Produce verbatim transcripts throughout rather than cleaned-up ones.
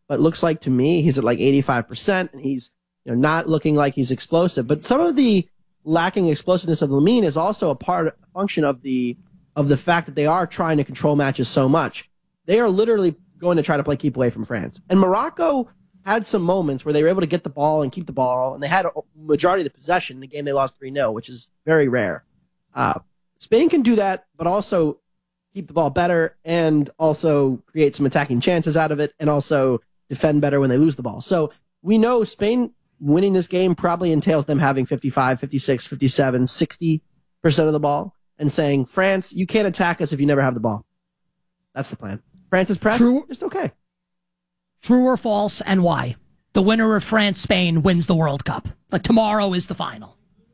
but looks like to me he's at like eighty-five percent, and he's you know not looking like he's explosive. But some of the lacking explosiveness of Lamine is also a part, a function of the of the fact that they are trying to control matches so much. They are literally going to try to play keep away from France. And Morocco had some moments where they were able to get the ball and keep the ball, and they had a majority of the possession in the game they lost three nil, which is very rare. Uh, Spain can do that, but also keep the ball better and also create some attacking chances out of it and also defend better when they lose the ball. So we know Spain winning this game probably entails them having fifty-five, fifty-six, fifty-seven, sixty percent of the ball and saying, France, you can't attack us if you never have the ball. That's the plan. France's press, True. just okay. True or false, and why? The winner of France-Spain wins the World Cup. Like, tomorrow is the final.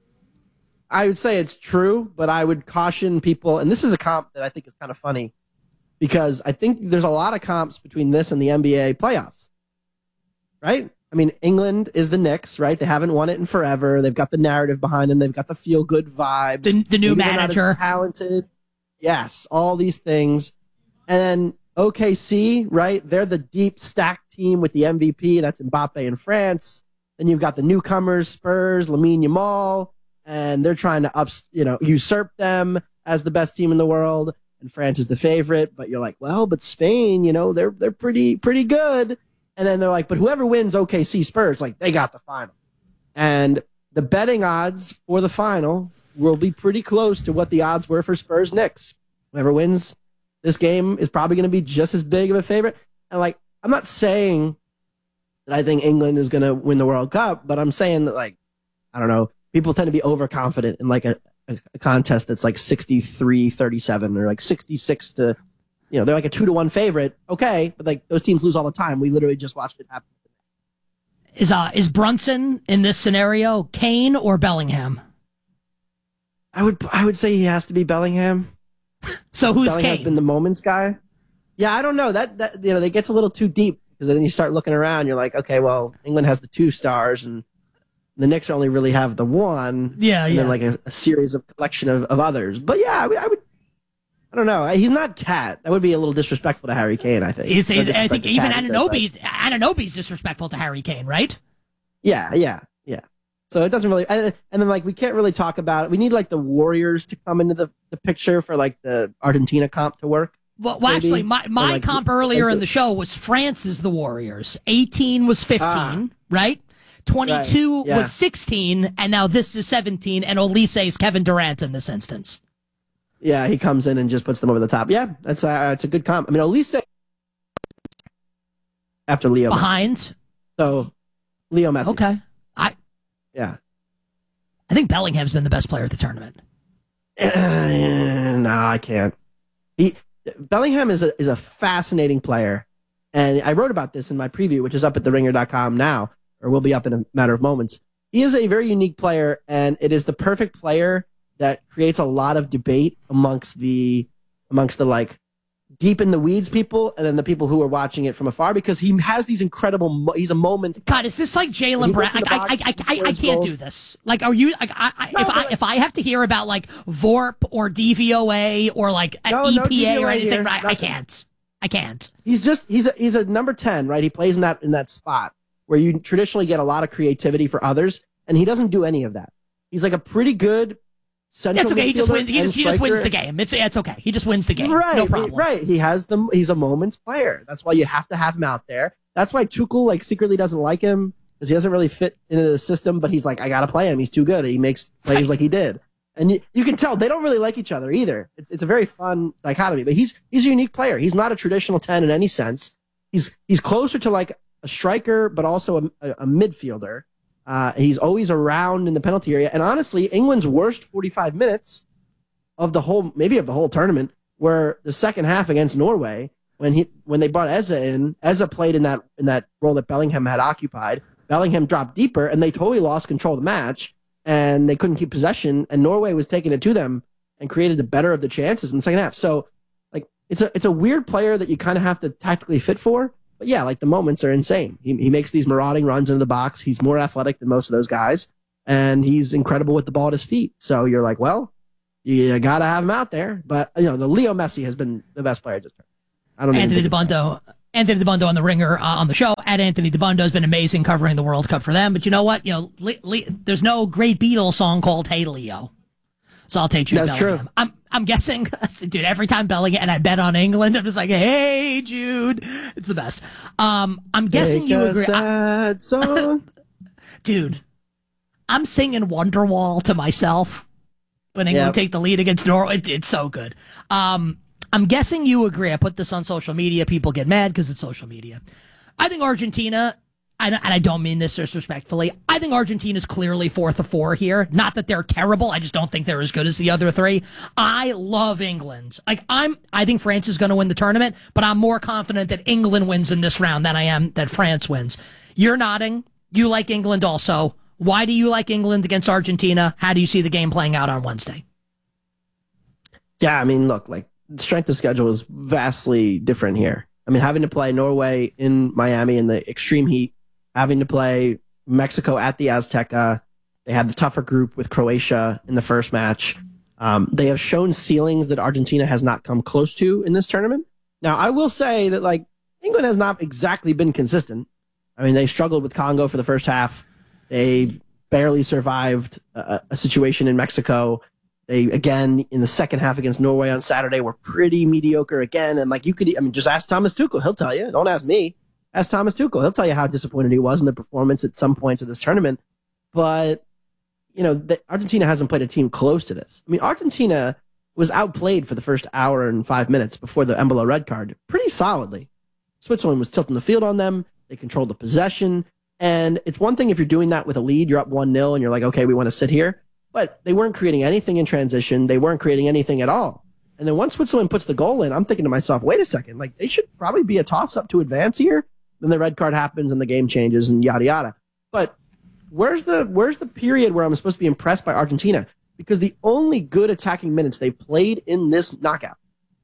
I would say it's true, but I would caution people, and this is a comp that I think is kind of funny, because I think there's a lot of comps between this and the N B A playoffs, right? I mean, England is the Knicks, right? They haven't won it in forever. They've got the narrative behind them. They've got the feel-good vibes. The, the new Maybe manager. They're not as talented. Yes, all these things. And then O K C, right? They're the deep stacked team with the M V P. That's Mbappe in France. Then you've got the newcomers, Spurs, Lamine Yamal, and they're trying to up, you know, usurp them as the best team in the world. And France is the favorite, but you're like, well, but Spain, you know, they're they're pretty pretty good. And then they're like, but whoever wins O K C Spurs, like they got the final. And the betting odds for the final will be pretty close to what the odds were for Spurs Knicks. Whoever wins this game is probably going to be just as big of a favorite. And like, I'm not saying that I think England is going to win the World Cup, but I'm saying that, like, I don't know, people tend to be overconfident in like a, a, a contest that's like sixty-three thirty-seven or like sixty-six to, you know, they're like a two to one favorite. Okay. But like those teams lose all the time. We literally just watched it happen. Is, uh, is Brunson in this scenario Kane or Bellingham? I would, I would say he has to be Bellingham. So who's Bellingham's Kane? Been the moments guy. Yeah, I don't know. That that you know, it gets a little too deep because then you start looking around. You're like, okay, well, England has the two stars, and the Knicks only really have the one. Yeah, and yeah. then like a, a series of collection of, of others. But yeah, I would, I would. I don't know. He's not Cat. That would be a little disrespectful to Harry Kane. I think. It's, No I think to even Cat, Anunoby, like, Anunoby's disrespectful to Harry Kane, right? Yeah, yeah, yeah. So it doesn't really, and, and then like we can't really talk about it. We need like the Warriors to come into the, the picture for like the Argentina comp to work. Well, well actually, my, my like, comp earlier like in the show was France's the Warriors. eighteen was fifteen, ah, right? twenty-two right, yeah. was sixteen, and now this is seventeen, and Olise's Kevin Durant in this instance. Yeah, he comes in and just puts them over the top. Yeah, that's uh, that's a good comp. I mean, Olise after Leo Behind? Messi. So, Leo Messi. Okay. I Yeah. I think Bellingham's been the best player at the tournament. Uh, no, I can't. He Bellingham is a is a fascinating player, and I wrote about this in my preview, which is up at the ringer dot com now, or will be up in a matter of moments. He is a very unique player, and it is the perfect player that creates a lot of debate amongst the amongst the like deep in the weeds people, and then the people who are watching it from afar, because he has these incredible. Mo- he's a moment. God, is this like Jaylen Brown? I, I, I, I, I, I can't do this. Like, are you? Like, I, I, No, if I like, if I have to hear about like VORP or D V O A or like No, E no P A D V O A or anything, here, right? I nothing. can't. I can't. He's just he's a he's a number ten, right? He plays in that in that spot where you traditionally get a lot of creativity for others, and he doesn't do any of that. He's like a pretty good central That's okay. He just midfielder wins. He and just, he just wins striker. the game. It's it's okay. He just wins the game. Right, No problem. right. He has the he's a moments player. That's why you have to have him out there. That's why Tuchel like secretly doesn't like him, because he doesn't really fit into the system. But he's like, I gotta play him. He's too good. He makes plays like he did, and you, you can tell they don't really like each other either. It's it's a very fun dichotomy. But he's he's a unique player. He's not a traditional ten in any sense. He's he's closer to like a striker, but also a, a, a midfielder. Uh, he's always around in the penalty area. And honestly, England's worst forty-five minutes of the whole, maybe of the whole tournament, were the second half against Norway when he when they brought Eza in. Eza played in that in that role that Bellingham had occupied. Bellingham dropped deeper, and they totally lost control of the match, and they couldn't keep possession. And Norway was taking it to them and created the better of the chances in the second half. So, like, it's a it's a weird player that you kind of have to tactically fit for. But yeah, like the moments are insane. He he makes these marauding runs into the box. He's more athletic than most of those guys, and he's incredible with the ball at his feet. So you're like, well, you gotta have him out there. But you know, the Leo Messi has been the best player this turn. I don't. Anthony even think DeBundo. Anthony DeBundo on the Ringer uh, on the show. At Anthony DeBundo has been amazing covering the World Cup for them. But you know what? You know, Le- Le- there's no great Beatles song called "Hey Leo," so I'll take Jude That's Bellingham. true. I'm I'm guessing, dude. Every time Bellingham and I bet on England, I'm just like, "Hey, Jude," it's the best. Um, I'm guessing Take you a agree, I- sad song. dude. I'm singing Wonderwall to myself when England Yep. take the lead against Norway. It, it's so good. Um, I'm guessing you agree. I put this on social media. People get mad because it's social media. I think Argentina, I don't- and I don't mean this disrespectfully, I think Argentina's clearly fourth of four here. Not that they're terrible. I just don't think they're as good as the other three. I love England. Like I'm, I think France is going to win the tournament, but I'm more confident that England wins in this round than I am that France wins. You're nodding. You like England also. Why do you like England against Argentina? How do you see the game playing out on Wednesday? Yeah, I mean, look, like the strength of schedule is vastly different here. I mean, having to play Norway in Miami in the extreme heat, having to play Mexico at the Azteca. They had the tougher group with Croatia in the first match. Um, they have shown ceilings that Argentina has not come close to in this tournament. Now, I will say that like England has not exactly been consistent. I mean, they struggled with Congo for the first half. They barely survived a, a situation in Mexico. They, again, in the second half against Norway on Saturday, were pretty mediocre again. And, like, you could, I mean, just ask Thomas Tuchel. He'll tell you. Don't ask me. Ask Thomas Tuchel. He'll tell you how disappointed he was in the performance at some points of this tournament. But, you know, the, Argentina hasn't played a team close to this. I mean, Argentina was outplayed for the first hour and five minutes before the Embolo red card pretty solidly. Switzerland was tilting the field on them. They controlled the possession. And it's one thing if you're doing that with a lead, you're up one nil, and you're like, okay, we want to sit here. But they weren't creating anything in transition. They weren't creating anything at all. And then once Switzerland puts the goal in, I'm thinking to myself, wait a second, like they should probably be a toss-up to advance here. Then the red card happens and the game changes and yada yada. But where's the where's the period where I'm supposed to be impressed by Argentina? Because the only good attacking minutes they played in this knockout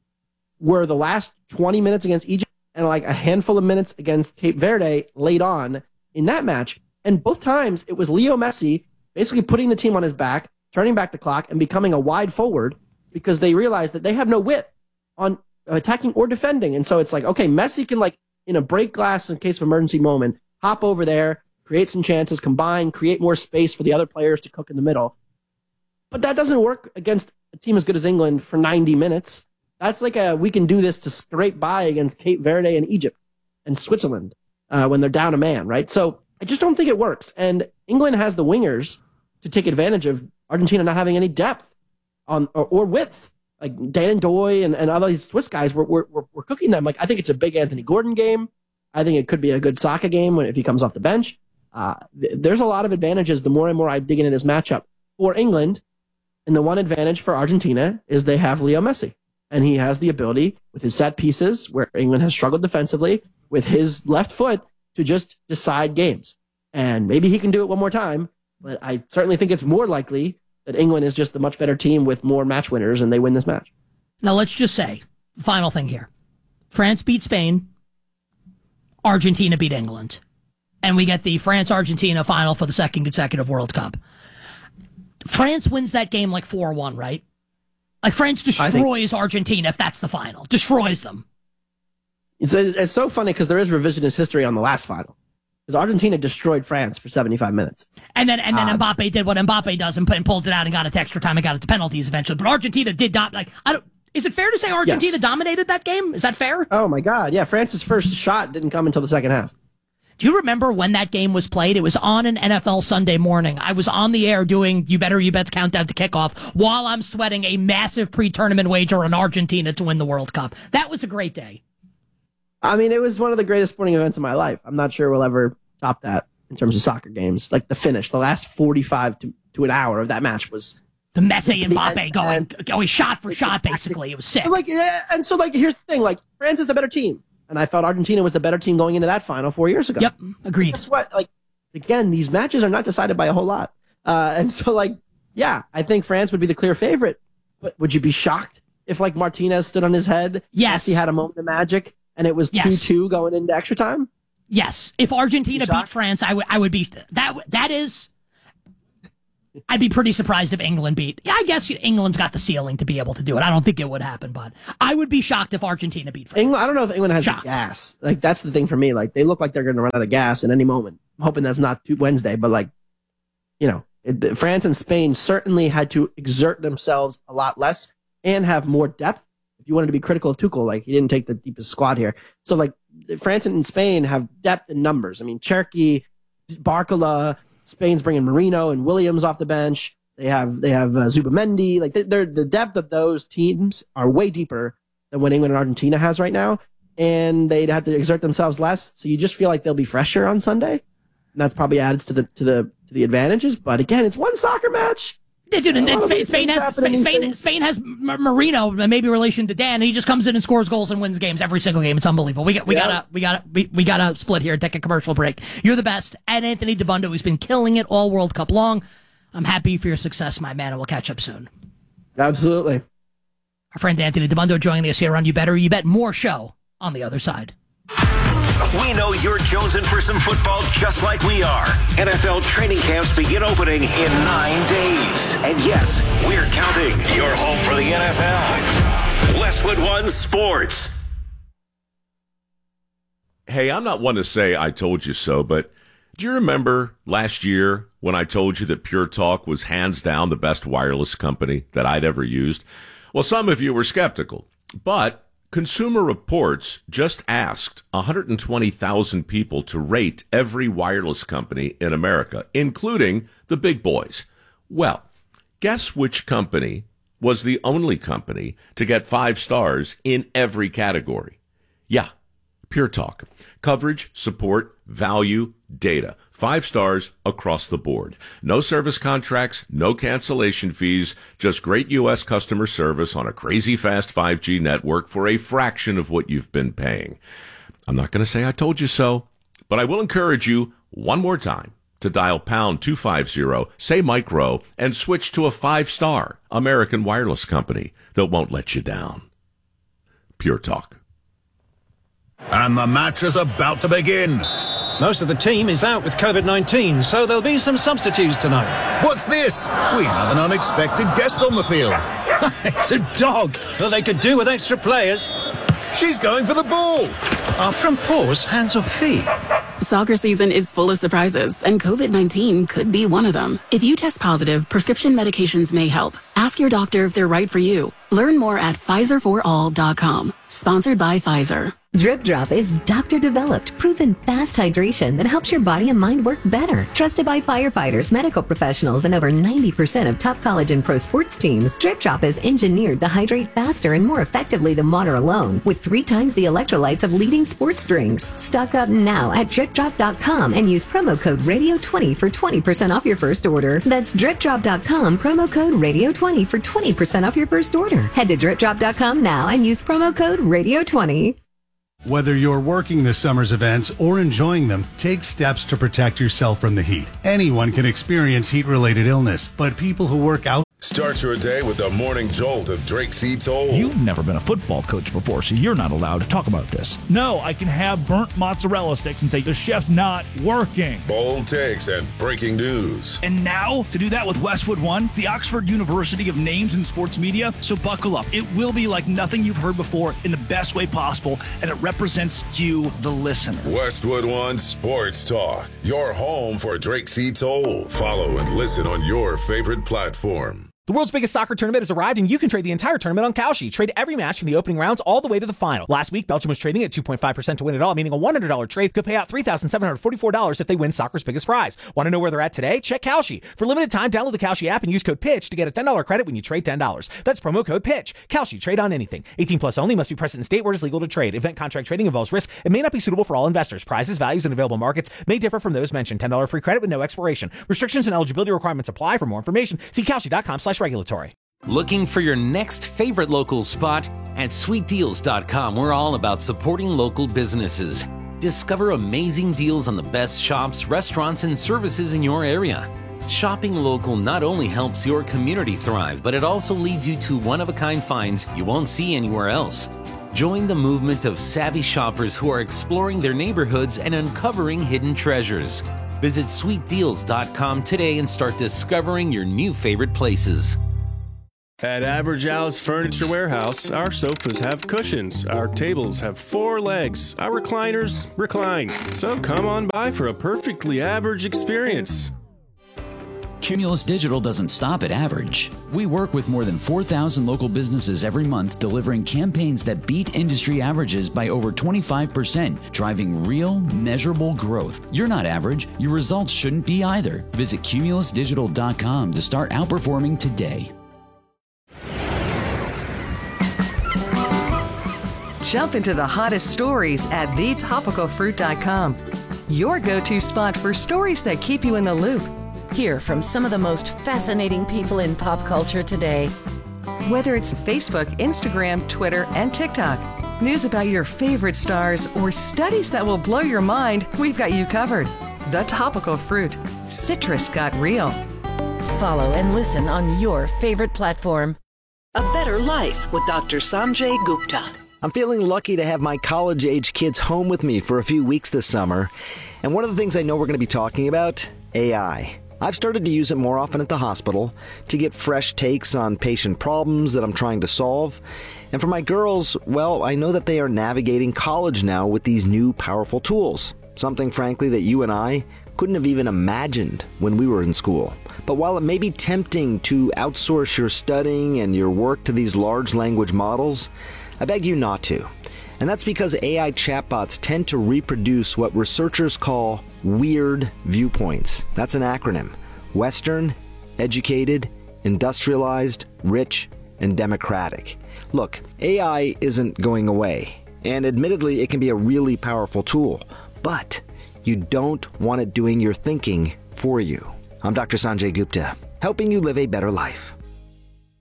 were the last twenty minutes against Egypt and like a handful of minutes against Cape Verde late on in that match. And both times it was Leo Messi basically putting the team on his back, turning back the clock, and becoming a wide forward because they realized that they have no width on attacking or defending. And so it's like, okay, Messi can, like, in a break glass in case of emergency moment, hop over there, create some chances, combine, create more space for the other players to cook in the middle. But that doesn't work against a team as good as England for ninety minutes. That's like a, we can do this to scrape by against Cape Verde and Egypt and Switzerland uh, when they're down a man, right? So I just don't think it works. And England has the wingers to take advantage of Argentina not having any depth on or, or width. Like Dan Doy and, and all these Swiss guys, we're, we're, we're cooking them. Like I think it's a big Anthony Gordon game. I think it could be a good Saka game when, if he comes off the bench. Uh, th- there's a lot of advantages the more and more I dig into this matchup for England. And the one advantage for Argentina is they have Leo Messi. And he has the ability with his set pieces, where England has struggled defensively, with his left foot to just decide games. And maybe he can do it one more time, but I certainly think it's more likely that England is just the much better team with more match winners and they win this match. Now, let's just say, final thing here. France beat Spain. Argentina beat England. And we get the France-Argentina final for the second consecutive World Cup. France wins that game like four one, right? Like France destroys think, Argentina if that's the final. Destroys them. It's, it's so funny because there is revisionist history on the last final. Because Argentina destroyed France for seventy-five minutes. And then and then um, Mbappe did what Mbappe does and, put, and pulled it out and got it to extra time and got it to penalties eventually. But Argentina did not, like, I don't, is it fair to say Argentina yes. dominated that game? Is that fair? Oh my God. Yeah, France's first shot didn't come until the second half. Do you remember when that game was played? It was on an N F L Sunday morning. I was on the air doing You Better You Bet's countdown to kickoff while I'm sweating a massive pre-tournament wager on Argentina to win the World Cup. That was a great day. I mean, it was one of the greatest sporting events of my life. I'm not sure we'll ever top that in terms of soccer games. Like the finish, the last forty-five to, to an hour of that match was the Messi and Mbappe going, going shot for shot, basically. It was sick. Like, yeah, and so, like, here's the thing. Like, France is the better team. And I thought Argentina was the better team going into that final four years ago. Yep, agreed. Guess what? Like, again, these matches are not decided by a whole lot. Uh, and so, like, yeah, I think France would be the clear favorite. But would you be shocked if, like, Martinez stood on his head? Yes. He had a moment of magic, and it was yes. two two going into extra time? Yes. If Argentina beat France, I would I would be that that is I'd be pretty surprised if England beat. Yeah, I guess England's got the ceiling to be able to do it. I don't think it would happen, but I would be shocked if Argentina beat France. England, I don't know if England has Shocked. the gas. Like, that's the thing for me. Like, they look like they're going to run out of gas at any moment. I'm hoping that's not Wednesday, but like, you know, it, France and Spain certainly had to exert themselves a lot less and have more depth. If you wanted to be critical of Tuchel, like, he didn't take the deepest squad here. So, like, France and Spain have depth in numbers. I mean, Cherki, Barcola, Spain's bringing Marino and Williams off the bench. They have they have uh, Zubamendi. Like, they, they're, the depth of those teams are way deeper than what England and Argentina has right now, and they'd have to exert themselves less. So you just feel like they'll be fresher on Sunday, and that's probably adds to the to the to the advantages. But again, it's one soccer match. Yeah, dude, and, and Spain, Spain has Spain, Spain, Spain has Marino, maybe relation to Dan, and he just comes in and scores goals and wins games every single game. It's unbelievable. We got we yeah. gotta we gotta we, we gotta split here and take a commercial break. You're the best, and Anthony Dabbundo, who's been killing it all World Cup long. I'm happy for your success, my man, and we'll catch up soon. Absolutely. Our friend Anthony Dabbundo joining us here on You Better You Bet More show on the other side. We know you're jonesing for some football just like we are. N F L training camps begin opening in nine days. And yes, we're counting. Your home for the N F L. Westwood One Sports. Hey, I'm not one to say I told you so, but do you remember last year when I told you that Pure Talk was hands down the best wireless company that I'd ever used? Well, some of you were skeptical, but Consumer Reports just asked one hundred twenty thousand people to rate every wireless company in America, including the big boys. Well, guess which company was the only company to get five stars in every category? Yeah, Pure Talk. Coverage, support, value, data. Five stars across the board. No service contracts, no cancellation fees, just great U S customer service on a crazy fast five G network for a fraction of what you've been paying. I'm not going to say I told you so, but I will encourage you one more time to dial pound two fifty, say micro, and switch to a five-star American wireless company that won't let you down. Pure Talk. And the match is about to begin. Most of the team is out with COVID nineteen, so there'll be some substitutes tonight. What's this? We have an unexpected guest on the field. It's a dog. Well, they could do with extra players. She's going for the ball. Are front paws hands or feet? Soccer season is full of surprises, and COVID nineteen could be one of them. If you test positive, prescription medications may help. Ask your doctor if they're right for you. Learn more at Pfizer for all dot com. Sponsored by Pfizer. Drip Drop is doctor-developed, proven fast hydration that helps your body and mind work better. Trusted by firefighters, medical professionals, and over ninety percent of top college and pro sports teams, Drip Drop is engineered to hydrate faster and more effectively than water alone, with three times the electrolytes of leading sports drinks. Stock up now at drip drop dot com and use promo code radio twenty for twenty percent off your first order. That's drip drop dot com, promo code radio twenty for twenty percent off your first order. Head to drip drop dot com now and use promo code radio twenty. Whether you're working the summer's events or enjoying them, take steps to protect yourself from the heat. Anyone can experience heat-related illness, but people who work out... Start your day with the morning jolt of Drake C. Toll. You've never been a football coach before, so you're not allowed to talk about this. No, I can have burnt mozzarella sticks and say the chef's not working. Bold takes and breaking news. And now, to do that with Westwood One, the Oxford University of Names in Sports Media. So buckle up. It will be like nothing you've heard before in the best way possible, and it represents you, the listener. Westwood One Sports Talk, your home for Drake C. Toll. Follow and listen on your favorite platform. The world's biggest soccer tournament has arrived, and you can trade the entire tournament on Kalshi. Trade every match from the opening rounds all the way to the final. Last week, Belgium was trading at two point five percent to win it all, meaning a one hundred dollars trade could pay out three thousand seven hundred forty-four dollars if they win soccer's biggest prize. Want to know where they're at today? Check Kalshi. For limited time, download the Kalshi app and use code PITCH to get a ten dollars credit when you trade ten dollars. That's promo code PITCH. Kalshi. Trade on anything. eighteen plus only. Must be present in state where it is legal to trade. Event contract trading involves risk and may not be suitable for all investors. Prizes, values, and available markets may differ from those mentioned. ten dollars free credit with no expiration. Restrictions and eligibility requirements apply. For more information, see kalshi dot com slash regulatory. Looking for your next favorite local spot? At sweet deals dot com, we're all about supporting local businesses. Discover amazing deals on the best shops, restaurants, and services in your area. Shopping local not only helps your community thrive, but it also leads you to one-of-a-kind finds you won't see anywhere else. Join the movement of savvy shoppers who are exploring their neighborhoods and uncovering hidden treasures. Visit sweet deals dot com today and start discovering your new favorite places. At Average Al's Furniture Warehouse, our sofas have cushions, our tables have four legs, our recliners recline. So come on by for a perfectly average experience. Cumulus Digital doesn't stop at average. We work with more than four thousand local businesses every month, delivering campaigns that beat industry averages by over twenty-five percent, driving real, measurable growth. You're not average. Your results shouldn't be either. Visit cumulus digital dot com to start outperforming today. Jump into the hottest stories at the topical fruit dot com. Your go-to spot for stories that keep you in the loop. Hear from some of the most fascinating people in pop culture today. Whether it's Facebook, Instagram, Twitter, and TikTok, news about your favorite stars, or studies that will blow your mind, we've got you covered. The Topical Fruit. Citrus got real. Follow and listen on your favorite platform. A Better Life with Doctor Sanjay Gupta. I'm feeling lucky to have my college-age kids home with me for a few weeks this summer. And one of the things I know we're going to be talking about, A I. I've started to use it more often at the hospital to get fresh takes on patient problems that I'm trying to solve. And for my girls, well, I know that they are navigating college now with these new powerful tools. Something, frankly, that you and I couldn't have even imagined when we were in school. But while it may be tempting to outsource your studying and your work to these large language models, I beg you not to. And that's because A I chatbots tend to reproduce what researchers call weird viewpoints. That's an acronym. Western, educated, industrialized, rich, and democratic. Look, A I isn't going away. And admittedly, it can be a really powerful tool. But you don't want it doing your thinking for you. I'm Doctor Sanjay Gupta, helping you live a better life.